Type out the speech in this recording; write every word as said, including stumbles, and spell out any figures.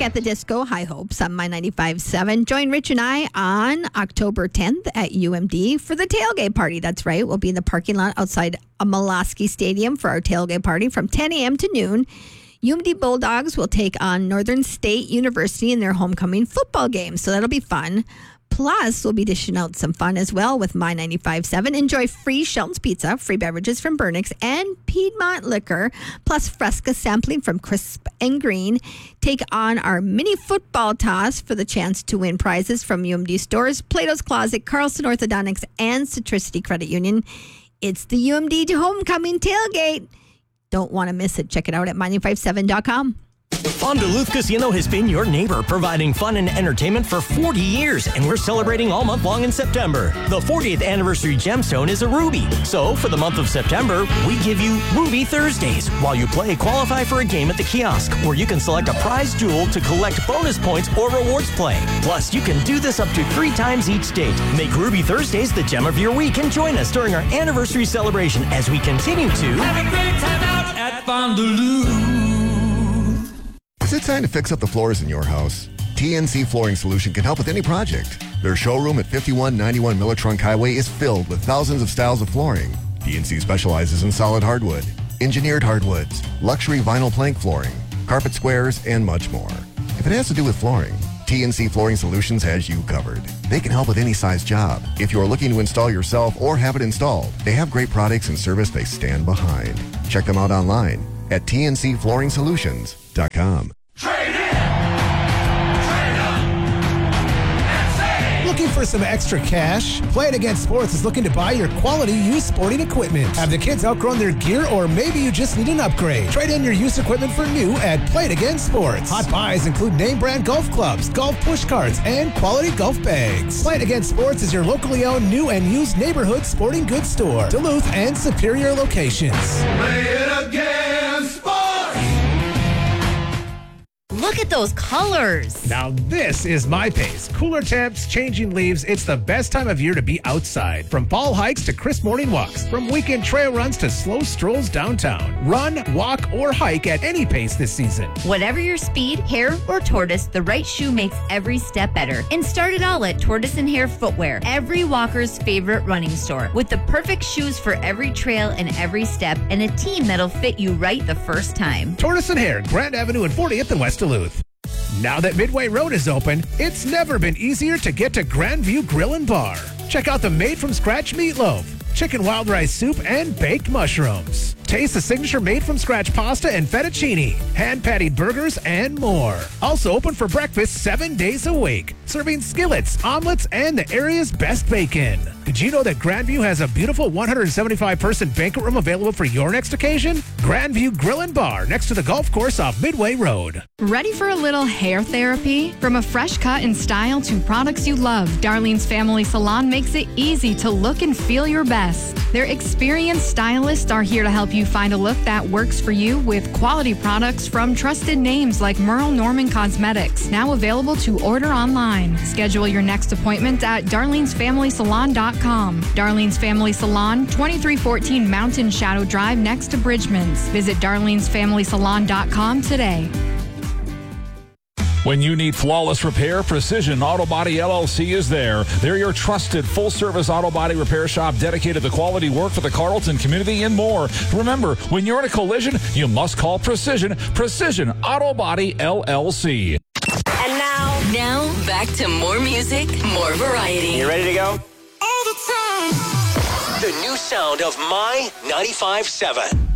at the Disco High Hopes on My ninety-five point seven. Join Rich and I on October tenth at U M D for the tailgate party. That's right. We'll be in the parking lot outside Molaski Stadium for our tailgate party from ten a.m. to noon. U M D Bulldogs will take on Northern State University in their homecoming football game, so that'll be fun. Plus, we'll be dishing out some fun as well with My ninety-five point seven. Enjoy free Shelton's Pizza, free beverages from Burnix, and Piedmont Liquor, plus Fresca sampling from Crisp and Green. Take on our mini football toss for the chance to win prizes from U M D stores, Plato's Closet, Carlson Orthodontics, and Citricity Credit Union. It's the U M D homecoming tailgate. Don't want to miss it. Check it out at my ninety-five point seven dot com. Fond du Lac Casino has been your neighbor, providing fun and entertainment for forty years, and we're celebrating all month long in September. The fortieth anniversary gemstone is a ruby. So, for the month of September, we give you Ruby Thursdays. While you play, qualify for a game at the kiosk, where you can select a prize jewel to collect bonus points or rewards play. Plus, you can do this up to three times each date. Make Ruby Thursdays the gem of your week and join us during our anniversary celebration as we continue to have a great time out at Fond du Lac. Is it time to fix up the floors in your house? T N C Flooring Solution can help with any project. Their showroom at fifty-one ninety-one Miller Trunk Highway is filled with thousands of styles of flooring. T N C specializes in solid hardwood, engineered hardwoods, luxury vinyl plank flooring, carpet squares, and much more. If it has to do with flooring, T N C Flooring Solutions has you covered. They can help with any size job. If you're looking to install yourself or have it installed, they have great products and service they stand behind. Check them out online at T N C flooring solutions dot com. Trade in! Trade up! And save! Looking for some extra cash? Play It Again Sports is looking to buy your quality used sporting equipment. Have the kids outgrown their gear, or maybe you just need an upgrade? Trade in your used equipment for new at Play It Again Sports. Hot buys include name brand golf clubs, golf push carts, and quality golf bags. Play It Again Sports is your locally owned new and used neighborhood sporting goods store. Duluth and Superior locations. Play it again, sports! Look at those colors. Now this is my pace. Cooler temps, changing leaves. It's the best time of year to be outside. From fall hikes to crisp morning walks. From weekend trail runs to slow strolls downtown. Run, walk, or hike at any pace this season. Whatever your speed, hair, or tortoise, the right shoe makes every step better. And start it all at Tortoise and Hare Footwear, every walker's favorite running store. With the perfect shoes for every trail and every step, and a team that'll fit you right the first time. Tortoise and Hare, Grand Avenue and fortieth in West Duluth. Now that Midway Road is open, it's never been easier to get to Grandview Grill and Bar. Check out the made-from-scratch meatloaf, chicken wild rice soup, and baked mushrooms. Taste the signature made-from-scratch pasta and fettuccine, hand-patted burgers, and more. Also open for breakfast seven days a week, serving skillets, omelets, and the area's best bacon. Did you know that Grandview has a beautiful one hundred seventy-five person banquet room available for your next occasion? Grandview Grill and Bar, next to the golf course off Midway Road. Ready for a little hair therapy? From a fresh cut and style to products you love, Darlene's Family Salon makes it easy to look and feel your best. Their experienced stylists are here to help you find a look that works for you with quality products from trusted names like Merle Norman Cosmetics, now available to order online. Schedule your next appointment at darlene's family salon dot com. Darlene's Family Salon, twenty-three fourteen Mountain Shadow Drive next to Bridgman's. Visit darlene's family salon dot com today. When you need flawless repair, Precision Auto Body L L C is there. They're your trusted full-service auto body repair shop dedicated to quality work for the Carleton community and more. Remember, when you're in a collision, you must call Precision. Precision Auto Body L L C. And now, now back to more music, more variety. You ready to go? all the time. The new sound of My ninety-five point seven.